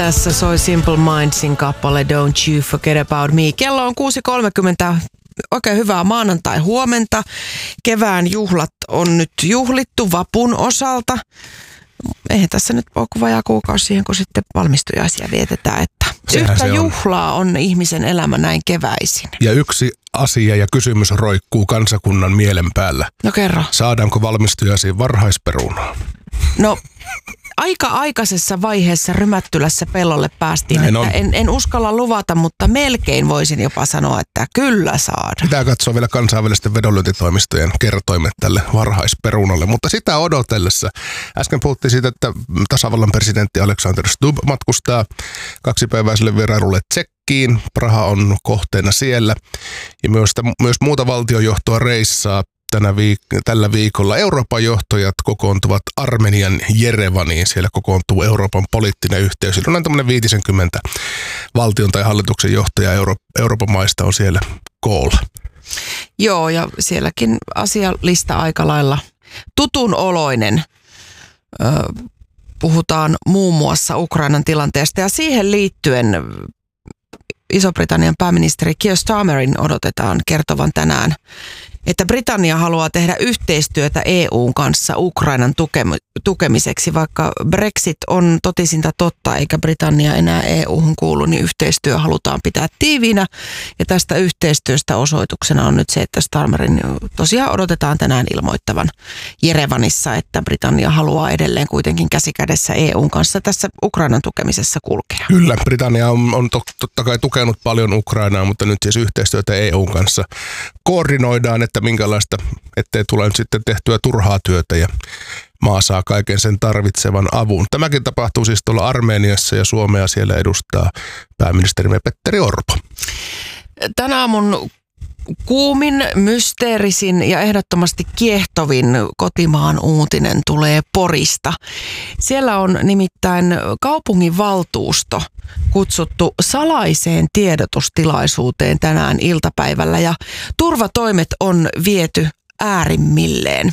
Tässä soi Simple Mindsin kappale Don't You Forget About Me. Kello on 6.30. Oikein hyvää maanantai-huomenta. Kevään juhlat on nyt juhlittu vapun osalta. Eihän tässä nyt ole kuin vajaa kuukausi siihen, kun sitten valmistujaisia vietetään, että yhtä juhlaa on ihmisen elämä näin keväisin. Ja yksi asia ja kysymys roikkuu kansakunnan mielen päällä. No kerro. Saadaanko valmistujaisiin varhaisperunaa? No aika aikaisessa vaiheessa Rymättylässä pellolle päästiin, näin että en uskalla luvata, mutta melkein voisin jopa sanoa, että kyllä saadaan. Pitää katsoa vielä kansainvälisten vedonlyöntitoimistojen kertoimet tälle varhaisperunalle, mutta sitä odotellessa. Äsken puhuttiin siitä, että tasavallan presidentti Alexander Stubb matkustaa 2-päiväiselle vierailulle Tsekkiin. Praha on kohteena siellä ja myös muuta valtiojohtoa reissaa. Tällä viikolla Euroopan johtajat kokoontuvat Armenian Jerevaniin. Siellä kokoontuu Euroopan poliittinen yhteys. Siellä on tämmöinen 50 valtion tai hallituksen johtaja Euroopan maista on siellä koolla. Joo, ja sielläkin asialista aika lailla tutun oloinen. Puhutaan muun muassa Ukrainan tilanteesta ja siihen liittyen Iso-Britannian pääministeri Keir Starmerin odotetaan kertovan tänään, että Britannia haluaa tehdä yhteistyötä EUn kanssa Ukrainan tukemiseksi, vaikka Brexit on totisinta totta eikä Britannia enää EU:hun kuulu, niin yhteistyö halutaan pitää tiiviinä. Ja tästä yhteistyöstä osoituksena on nyt se, että Starmerin tosiaan odotetaan tänään ilmoittavan Jerevanissa, että Britannia haluaa edelleen kuitenkin käsikädessä EUn kanssa tässä Ukrainan tukemisessa kulkea. Kyllä, Britannia on totta kai tukenut paljon Ukrainaa, mutta nyt siis yhteistyötä EUn kanssa koordinoidaan, että minkälaista, ettei tule nyt sitten tehtyä turhaa työtä ja maa saa kaiken sen tarvitsevan avun. Tämäkin tapahtuu siis tuolla Armeniassa ja Suomea siellä edustaa pääministerimme Petteri Orpo. Tänä aamun kuumin, mysteerisin ja ehdottomasti kiehtovin kotimaan uutinen tulee Porista. Siellä on nimittäin kaupunginvaltuusto kutsuttu salaiseen tiedotustilaisuuteen tänään iltapäivällä ja turvatoimet on viety äärimmilleen.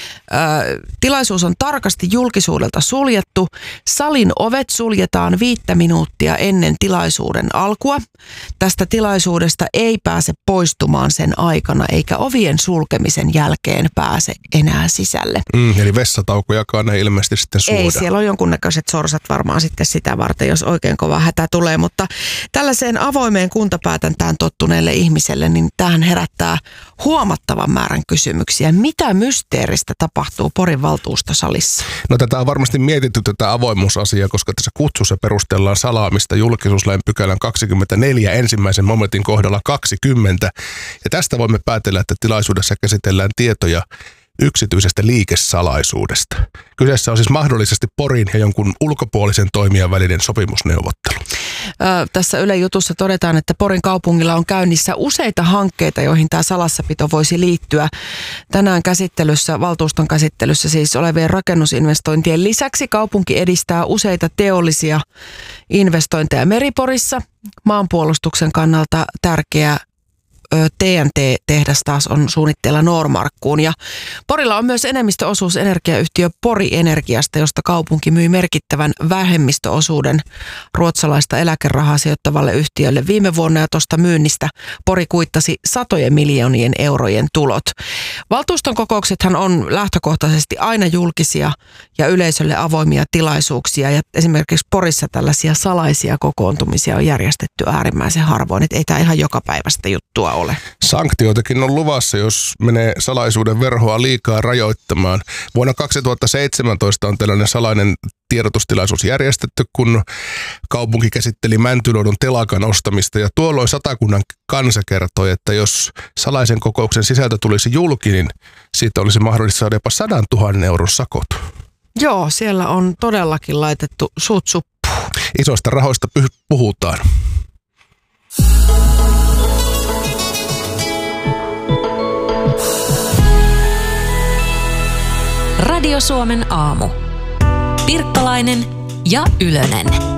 Tilaisuus on tarkasti julkisuudelta suljettu. Salin ovet suljetaan 5 minuuttia ennen tilaisuuden alkua. Tästä tilaisuudesta ei pääse poistumaan sen aikana, eikä ovien sulkemisen jälkeen pääse enää sisälle. Eli vessataukojakaan ei ilmeisesti sitten suoda. Ei, siellä on jonkunnäköiset sorsat varmaan sitten sitä varten, jos oikein kova hätä tulee, mutta tällaiseen avoimeen kuntapäätäntään tottuneelle ihmiselle, niin tähän herättää huomattavan määrän kysymyksiä. Mitä mysteeristä tapahtuu Porin valtuustosalissa? No tätä on varmasti mietitty tätä avoimuusasiaa, koska tässä kutsussa perustellaan salaamista julkisuuslain pykälän 24 ensimmäisen momentin kohdalla 20. Ja tästä voimme päätellä, että tilaisuudessa käsitellään tietoja yksityisestä liikesalaisuudesta. Kyseessä on siis mahdollisesti Porin ja jonkun ulkopuolisen toimijan välinen sopimusneuvottelu. Tässä Yle Jutussa todetaan, että Porin kaupungilla on käynnissä useita hankkeita, joihin tämä salassapito voisi liittyä. Tänään valtuuston käsittelyssä siis olevien rakennusinvestointien lisäksi kaupunki edistää useita teollisia investointeja Meriporissa. Maanpuolustuksen kannalta tärkeä TNT-tehdas taas on suunnitteilla Normarkkuun ja Porilla on myös enemmistöosuus energiayhtiö Pori Energiasta, josta kaupunki myi merkittävän vähemmistöosuuden ruotsalaista eläkerahaa sijoittavalle yhtiölle viime vuonna ja tuosta myynnistä Pori kuittasi satojen miljoonien eurojen tulot. Valtuuston kokouksethan on lähtökohtaisesti aina julkisia ja yleisölle avoimia tilaisuuksia ja esimerkiksi Porissa tällaisia salaisia kokoontumisia on järjestetty äärimmäisen harvoin, että ei tämä ihan joka päivästä juttua ole. Sanktioitakin on luvassa, jos menee salaisuuden verhoa liikaa rajoittamaan. Vuonna 2017 on tällainen salainen tiedotustilaisuus järjestetty, kun kaupunki käsitteli Mäntyluodon telakan ostamista ja tuolloin Satakunnan kansa kertoi, että jos salaisen kokouksen sisältö tulisi julki, niin siitä olisi mahdollista saada jopa 100 000 euron sakot. Joo, siellä on todellakin laitettu suut suppuun. Isoista rahoista puhutaan. Radio Suomen aamu. Pirkkalainen ja Ylönen.